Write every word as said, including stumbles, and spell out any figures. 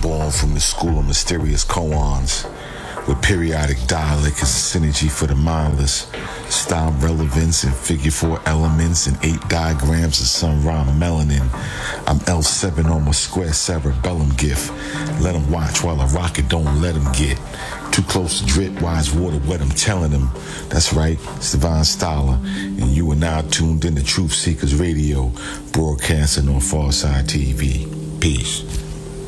born from the school of mysterious koans, with periodic dialect as a synergy for the mindless, style relevance and figure four elements and eight diagrams of sun-rhyme melanin. I'm L seven on my square cerebellum gift. Let them watch while I rock it, don't let them get too close to drip, wise water wet, I'm telling them. That's right, it's Divine Styler, and you are now tuned in to Truth Seekers Radio, broadcasting on Farside T V. Peace.